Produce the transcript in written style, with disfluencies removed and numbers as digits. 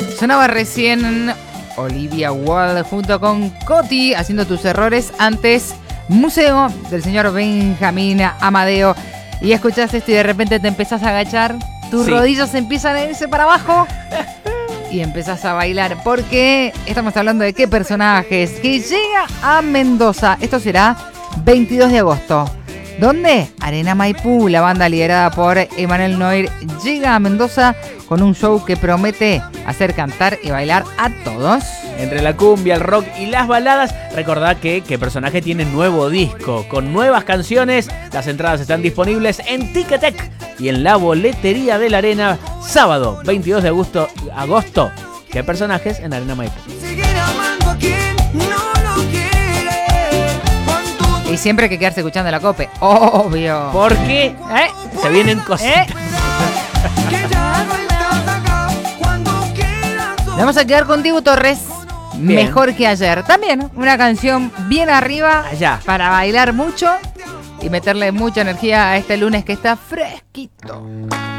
Sonaba recién Olivia Wilde junto con Coti haciendo Tus Errores. Antes, Museo del señor Benjamín Amadeo. Y escuchás esto y de repente te empezás a agachar. Tus rodillas empiezan a irse para abajo. Y empezás a bailar. Porque estamos hablando de qué personajes. Que llega a Mendoza. Esto será 22 de agosto. ¿Dónde? Arena Maipú. La banda liderada por Emanuel Noir llega a Mendoza con un show que promete hacer cantar y bailar a todos. Entre la cumbia, el rock y las baladas, recordad que Personaje tiene nuevo disco con nuevas canciones. Las entradas están disponibles en Ticketek y en la boletería de la Arena. Sábado 22 de agosto. ¿Qué personajes en Arena Maipú? Y siempre hay que quedarse escuchando la Cope, obvio. Porque se vienen cositas. Vamos a quedar con Dibu Torres. Bien. Mejor que ayer. También una canción bien arriba Allá. para bailar mucho y meterle mucha energía a este lunes que está fresquito.